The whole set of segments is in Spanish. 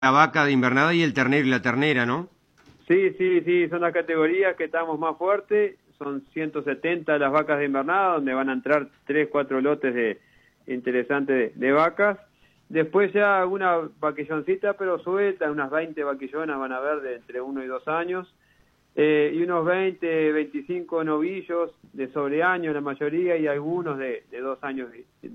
la vaca de invernada y el ternero y la ternera, ¿no? Sí, son las categorías que estamos más fuertes, son 170 las vacas de invernada, donde van a entrar 3, 4 lotes interesantes de vacas. Después ya alguna vaquilloncita, pero suelta, unas 20 vaquillonas van a haber de entre 1 y 2 años, y unos 20, 25 novillos de sobreaño la mayoría, y algunos de 2 años,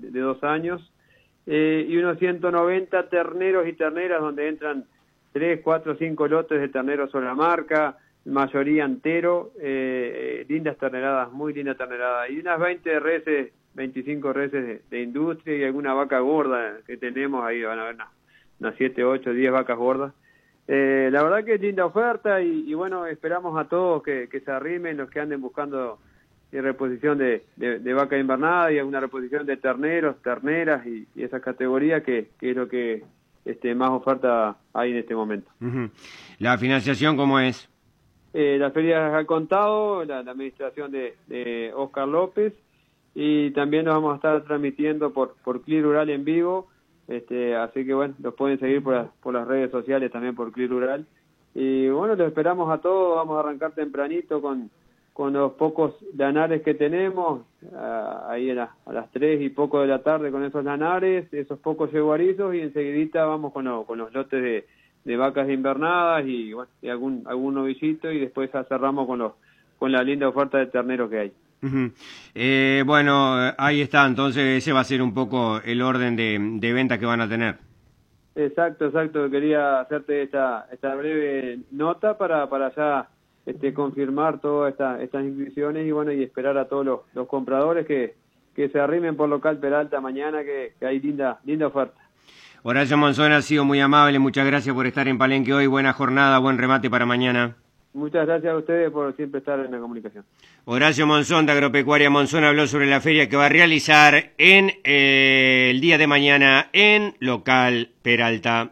y unos 190 terneros y terneras, donde entran 3, 4, 5 lotes de terneros sobre la marca, mayoría entero, lindas terneradas, muy lindas terneradas, y unas 20 reses, 25 reses de industria, y alguna vaca gorda que tenemos ahí, van a ver unas 7, 8, 10 vacas gordas. La verdad que es linda oferta, y bueno, esperamos a todos que se arrimen, los que anden buscando reposición de vaca invernada y alguna reposición de terneros, terneras y esas categorías, que es lo que más oferta hay en este momento. Uh-huh. ¿La financiación cómo es? Las ferias al contado, la administración de Oscar López, y también nos vamos a estar transmitiendo por CLI Rural en vivo, así que bueno, los pueden seguir por las redes sociales también por CLI Rural. Y bueno, los esperamos a todos, vamos a arrancar tempranito con los pocos lanares que tenemos, ahí a las 3 y poco de la tarde con esos lanares, esos pocos yeguarizos, y enseguidita vamos con los lotes de vacas invernadas y bueno, y algún novillito, y después ya cerramos con la linda oferta de terneros que hay. Uh-huh. Bueno, ahí está, entonces ese va a ser un poco el orden de venta que van a tener. Exacto, quería hacerte esta breve nota para ya confirmar todas estas inscripciones, y bueno, y esperar a todos los compradores que se arrimen por local Peralta mañana, que hay linda oferta. Horacio Monzón ha sido muy amable, muchas gracias por estar en Palenque hoy, buena jornada, buen remate para mañana. Muchas gracias a ustedes por siempre estar en la comunicación. Horacio Monzón, de Agropecuaria Monzón, habló sobre la feria que va a realizar en el día de mañana en local Peralta.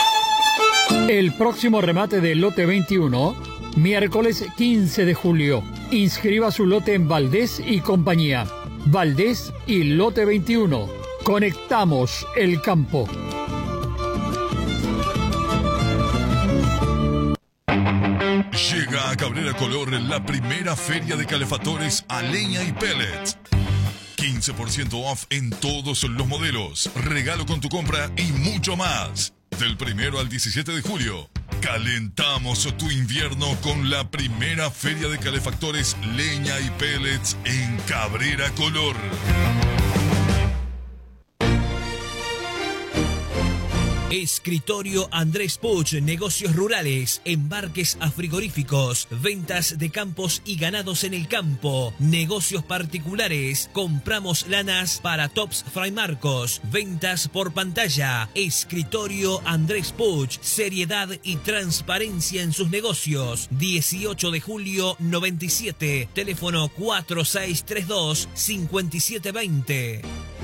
El próximo remate del lote 21, miércoles 15 de julio. Inscriba su lote en Valdés y compañía. Valdés y lote 21. Conectamos el campo. Llega a Cabrera Color la primera feria de calefactores a leña y pellets. 15% off en todos los modelos, regalo con tu compra y mucho más. Del 1 al 17 de julio, calentamos tu invierno con la primera feria de calefactores leña y pellets en Cabrera Color. Escritorio Andrés Puch, negocios rurales, embarques a frigoríficos, ventas de campos y ganados en el campo, negocios particulares, compramos lanas para Tops Fray Marcos, ventas por pantalla. Escritorio Andrés Puch, seriedad y transparencia en sus negocios. 18 de julio 97, teléfono 4632-5720.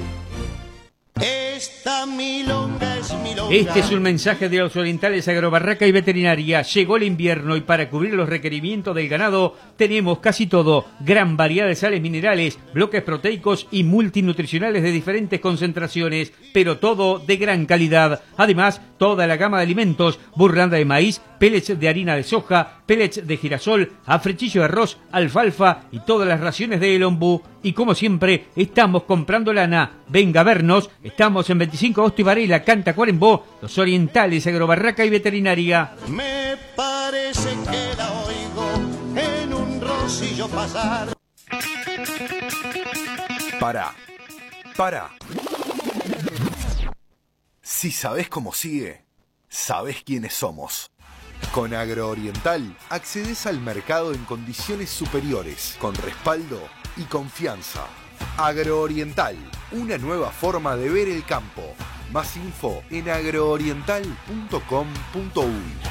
Esta milonga es milonga. Este es un mensaje de los Orientales Agrobarraca y Veterinaria. Llegó el invierno y para cubrir los requerimientos del ganado tenemos casi todo. Gran variedad de sales minerales, bloques proteicos y multinutricionales de diferentes concentraciones, pero todo de gran calidad. Además, toda la gama de alimentos, burranda de maíz, pellets de harina de soja, pellets de girasol, afrechillo de arroz, alfalfa y todas las raciones de El Ombú. Y como siempre, estamos comprando lana. Venga a vernos. Estamos en 25 Agosto y Varela, Canta, Cuarembó, los Orientales Agrobarraca y Veterinaria. Me parece que la oigo en un rocillo pasar. Pará. Si sabés cómo sigue, sabés quiénes somos. Con Agrooriental accedes al mercado en condiciones superiores, con respaldo y confianza. Agrooriental, una nueva forma de ver el campo. Más info en agrooriental.com.uy.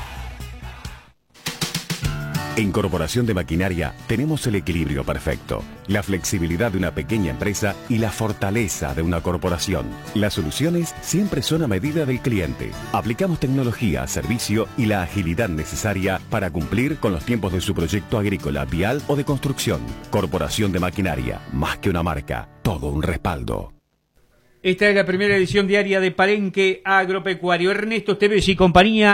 En Corporación de Maquinaria tenemos el equilibrio perfecto, la flexibilidad de una pequeña empresa y la fortaleza de una corporación. Las soluciones siempre son a medida del cliente. Aplicamos tecnología, servicio y la agilidad necesaria para cumplir con los tiempos de su proyecto agrícola, vial o de construcción. Corporación de Maquinaria, más que una marca, todo un respaldo. Esta es la primera edición diaria de Palenque Agropecuario. Ernesto Esteves y compañía.